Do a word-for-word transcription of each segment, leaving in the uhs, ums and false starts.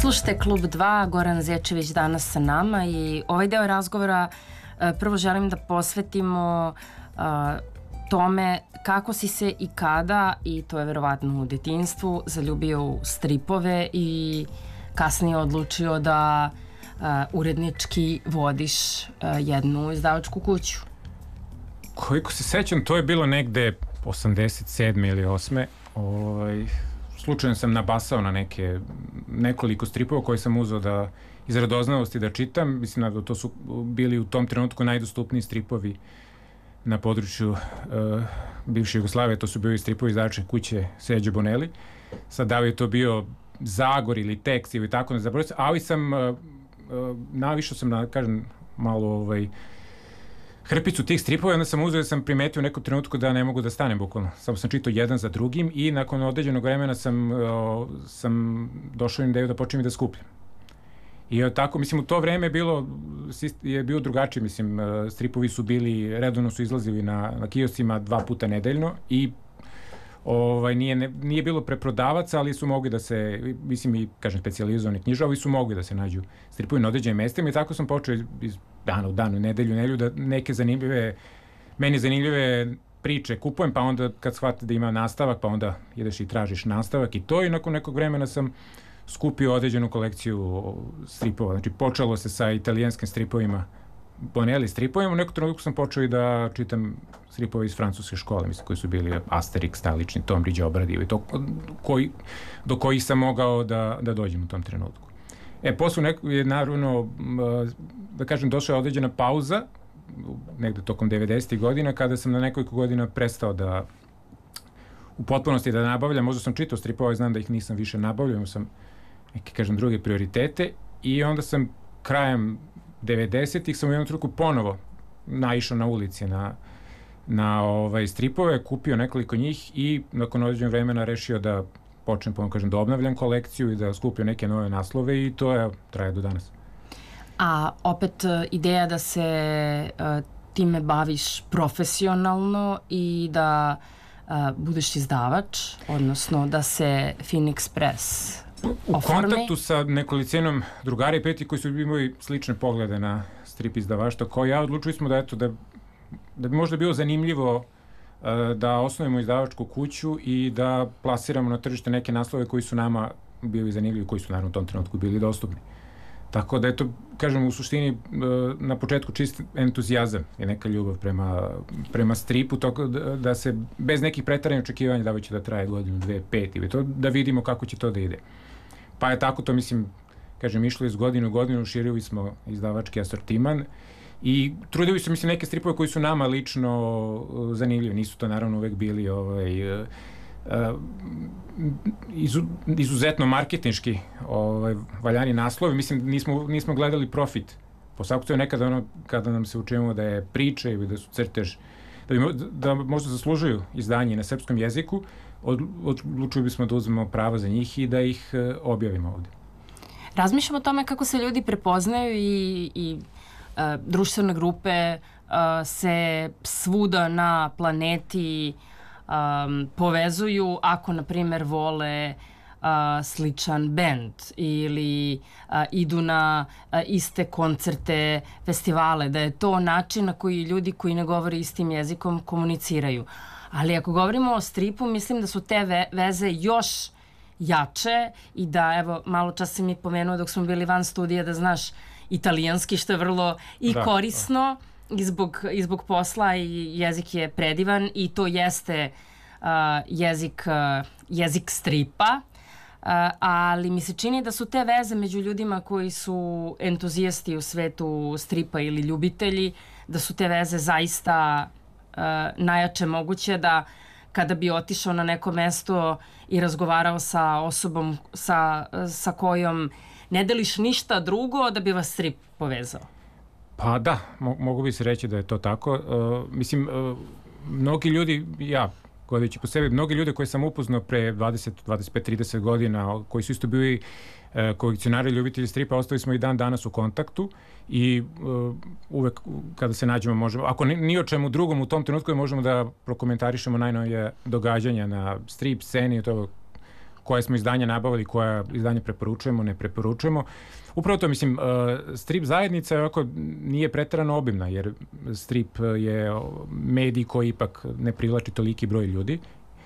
Slušajte Klub dva, Goran Zečević danas sa nama i ovaj deo razgovora prvo želim da posvetimo tome kako si se i kada, i to je verovatno u detinjstvu, zaljubio u stripove i kasnije odlučio da urednički vodiš jednu izdavačku kuću. Koliko se sećam, to je bilo negde osamdeset sedme ili osme Ovaj, slučajno sam nabasao na neke, nekoliko stripova koje sam uzeo da, iz radoznalosti da čitam. Mislim da to su bili u tom trenutku najdostupniji stripovi na području uh, bivše Jugoslavije. To su bili stripovi izdavačke kuće Seđe Bonelli. Sad da li je to bio Zagor ili Tekst ili tako, ne zaboravim, ali sam uh, uh, navišao sam na, kažem, malo ovaj, hrpicu tih stripova i onda sam uzeo da sam primetio u nekom trenutku da ne mogu da stanem bukvalno. Samo sam čitao jedan za drugim i nakon određenog vremena sam, o, sam došao na ideju da počnem i da skupljam. I o, tako, mislim, u to vreme je bilo, je bilo drugačije, mislim, stripovi su bili, redovno su izlazili na, na kioscima dva puta nedeljno i ovaj, nije, ne, nije bilo preprodavaca, ali su mogli da se, mislim i, kažem, specijalizovani knjižovi su mogli da se nađu stripovi na određenim mestima i tako sam počeo iz dana u danu, nedelju, nedelju, da neke zanimljive, meni zanimljive priče kupujem, pa onda kad shvatite da ima nastavak, pa onda ideš i tražiš nastavak i to, i nakon nekog vremena sam skupio određenu kolekciju stripova. Znači, počelo se sa italijanskim stripovima, Bonelli stripovima, u nekom trenutku sam počeo i da čitam stripove iz francuske škole, mislim, koji su bili Asterix, talični, Tom Riđe obradio i to, koji, do kojih sam mogao da, da dođem u tom trenutku. E, posle neko je naravno, da kažem, došla je određena pauza, negde tokom devedesetih godina, kada sam na nekoliko godina prestao da u potpunosti da nabavljam, možda sam čitao stripove, znam da ih nisam više nabavljao, sam neke, kažem, druge prioritete i onda sam krajem devedesetih sam u jednom trenutku ponovo naišao na ulici na, na ovaj, stripove, kupio nekoliko njih i nakon određenog vremena rešio da počnem, pa vam kažem, da obnavljam kolekciju i da skupio neke nove naslove i to je, traje do danas. A opet ideja da se uh, time baviš profesionalno i da uh, budeš izdavač, odnosno da se Phoenix Press u oformi. Kontaktu sa nekolicinom drugara i prijatelji koji su imali slične poglede na strip izdavaštvo kao ja, odlučili smo da, eto, da, da bi možda bilo zanimljivo uh, da osnovimo izdavačku kuću i da plasiramo na tržište neke naslove koji su nama bili zanimljivi, koji su naravno u tom trenutku bili dostupni. Tako da, eto, kažem, u suštini na početku čist entuzijazam i neka ljubav prema, prema stripu, tako da, da se bez nekih pretaranih očekivanja da će da traje godinu, dve, pet ili to, da vidimo kako će to da ide. Pa je tako to, mislim, kažem, išlo iz godinu u godinu, širili smo izdavački asortiman i trudili su, mislim, neke stripove koji su nama lično zanimljivi, nisu to naravno uvek bili ovaj, Uh, izu, izuzetno marketinški ovaj, valjani naslovi. Mislim, nismo, nismo gledali profit. Po svaku nekada ono, kada nam se učimo da je priča ili da su crtež, da, bi, da možda zaslužuju izdanje na srpskom jeziku, od, odlučili bismo da uzmemo prava za njih i da ih uh, objavimo ovde. Razmišljam o tome kako se ljudi prepoznaju i, i uh, društvene grupe uh, se svuda na planeti Um, povezuju ako, na primer, vole uh, sličan bend ili uh, idu na uh, iste koncerte, festivale, da je to način na koji ljudi koji ne govore istim jezikom komuniciraju. Ali ako govorimo o stripu, mislim da su te ve veze još jače i da, evo, malo čas si mi pomenuo dok smo bili van studija da znaš italijanski, što je vrlo i da, korisno. Da. I zbog, i zbog posla i jezik je predivan i to jeste uh, jezik, uh, jezik stripa, uh, ali mi se čini da su te veze među ljudima koji su entuzijasti u svetu stripa ili ljubitelji, da su te veze zaista uh, najjače moguće, da kada bi otišao na neko mesto i razgovarao sa osobom sa, sa kojom ne deliš ništa drugo, da bi vas strip povezao. Pa da, mo mogu bi se reći da je to tako. Uh, mislim, uh, mnogi ljudi, ja, gledajući po sebi, mnogi ljudi koji sam upoznao pre dvadeset, dvadeset pet, trideset godina, koji su isto bili uh, kolekcionari, ljubitelji stripa, ostali smo i dan danas u kontaktu i uh, uvek kada se nađemo možemo, ako ni, ni o čemu drugom u tom trenutku možemo da prokomentarišemo najnovije događanja na strip sceni, to koje smo izdanja nabavili, koja izdanja preporučujemo, ne preporučujemo. Upravo to, mislim, strip zajednica je ovako, nije preterano obimna, jer strip je medij koji ipak ne privlači toliki broj ljudi,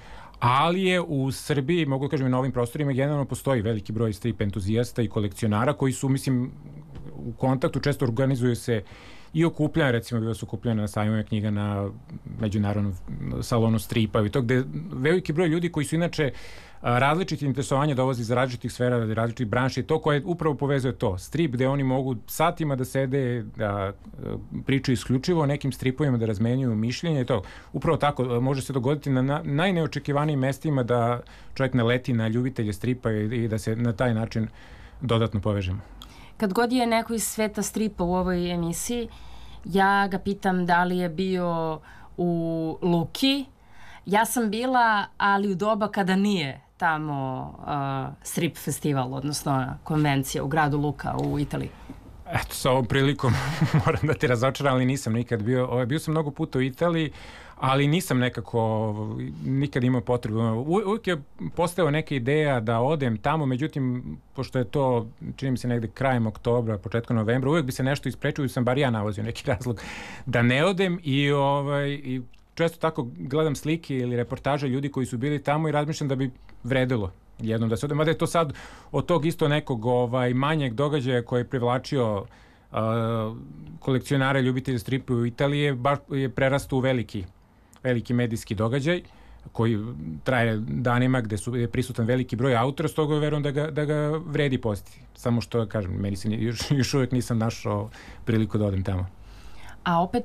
ali je u Srbiji, mogu da kažem i na ovim prostorima, generalno postoji veliki broj strip entuzijasta i kolekcionara koji su, mislim, u kontaktu, često organizuju se i okupljanja, recimo bilo su okupljena na sajmovima knjiga na međunarodnom salonu stripa i to, gde veliki broj ljudi koji su inače različitih interesovanja dolazi iz različitih sfera, različitih branši i to koje upravo povezuje to. Strip gde oni mogu satima da sede, da pričaju isključivo o nekim stripovima, da razmenjuju mišljenje i to. Upravo tako može se dogoditi na, na najneočekivanijim mestima da čovjek naleti na ljubitelje stripa i, i da se na taj način dodatno povežemo. Kad god je neko iz sveta stripa u ovoj emisiji, ja ga pitam da li je bio u Luki. Ja sam bila, ali u doba kada nije tamo uh, strip festival, odnosno konvencija u gradu Luka u Italiji. Eto, sa ovom prilikom moram da ti razočaram, ali nisam nikad bio. Ovaj, bio sam mnogo puta u Italiji, ali nisam nekako nikad imao potrebu. U, uvijek je postojala neka ideja da odem tamo, međutim, pošto je to, čini mi se negde krajem oktobra, početkom novembra, uvijek bi se nešto isprečio i sam bar ja nalazio neki razlog da ne odem i, ovaj, i često tako gledam slike ili reportaže ljudi koji su bili tamo i razmišljam da bi vredilo jednom da se odem. Mada je to sad od tog isto nekog ovaj, manjeg događaja koji je privlačio uh, kolekcionare, ljubitelje stripa u Italiji, baš je prerastao u veliki veliki medijski događaj koji traje danima, gde su, je prisutan veliki broj autora, s toga verujem da ga, da ga vredi posjetiti. Samo što, kažem, meni se još, još uvijek nisam našao priliku da odem tamo. A opet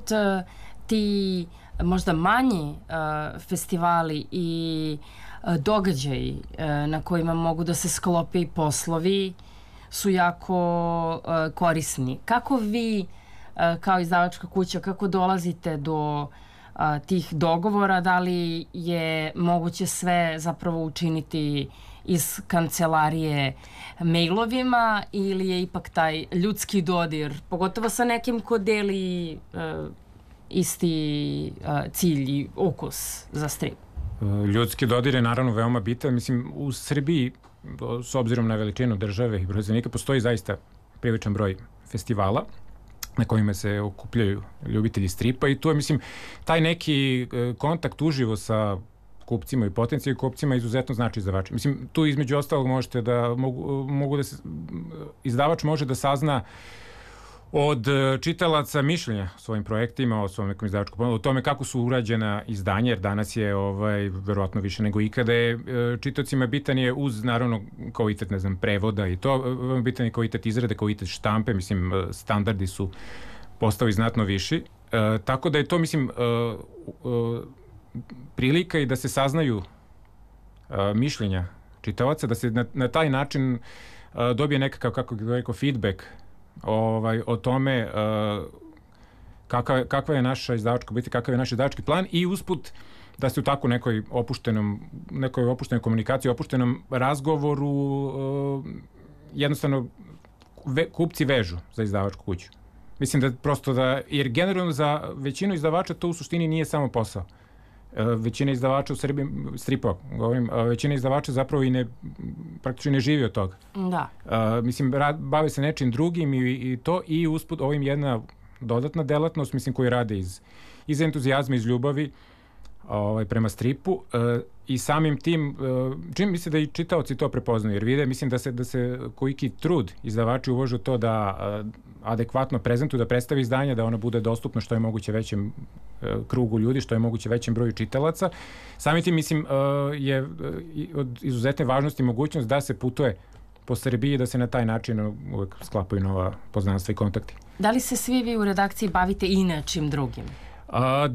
ti možda manji uh, festivali i uh, događaji uh, na kojima mogu da se sklope i poslovi su jako uh, korisni. Kako vi, uh, kao izdavačka kuća, kako dolazite do uh, tih dogovora? Da li je moguće sve zapravo učiniti iz kancelarije mailovima ili je ipak taj ljudski dodir, pogotovo sa nekim ko deli uh, isti uh, cilj i ukus za strip? Ljudski dodir je naravno veoma bitan. Mislim, u Srbiji, s obzirom na veličinu države i broj stanovnika, postoji zaista priličan broj festivala na kojima se okupljaju ljubitelji stripa i tu je, mislim, taj neki kontakt uživo sa kupcima i potencijalnim kupcima izuzetno znači izdavač. Mislim, tu između ostalog možete da mogu, mogu da se, izdavač može da sazna od čitalaca mišljenja o svojim projektima, o svom nekom izdavačkom ponudu, o tome kako su urađena izdanja, jer danas je ovaj, verovatno više nego ikada je čitacima bitan je uz naravno kvalitet, ne znam, prevoda i to, bitan je kvalitet izrade, kvalitet štampe, mislim, standardi su postali znatno viši. E, tako da je to, mislim, e, e, prilika i da se saznaju e, mišljenja čitalaca, da se na, na taj način e, dobije nekakav, kako bih rekao, feedback Ovaj, o tome uh, kakva, kakva je naša izdavačka biti, kakav je naš izdavački plan i usput da se u tako nekoj opuštenom, nekoj opuštenoj komunikaciji, opuštenom razgovoru uh, jednostavno ve, kupci vežu za izdavačku kuću. Mislim da prosto da, jer generalno za većinu izdavača to u suštini nije samo posao. Uh, većina izdavača u Srbiji, stripa, govorim, uh, većina izdavača zapravo i ne, praktično ne živi od toga. Da. Uh, mislim, rad, bave se nečim drugim i, i to i usput ovim jedna dodatna delatnost, mislim, koju rade iz, iz entuzijazma, iz ljubavi ovaj, prema stripu uh, i samim tim, uh, čim mi se da i čitaoci to prepoznaju, jer vide, mislim da se, da se koliki trud izdavači ulože to da uh, adekvatno prezentuju, da predstavi izdanje, da ono bude dostupno što je moguće većem uh, krugu ljudi, što je moguće većem broju čitalaca. Samim tim, mislim, uh, je uh, od izuzetne važnosti mogućnost da se putuje po Srbiji i da se na taj način uvek sklapaju nova poznanstva i kontakti. Da li se svi vi u redakciji bavite i nečim drugim? A,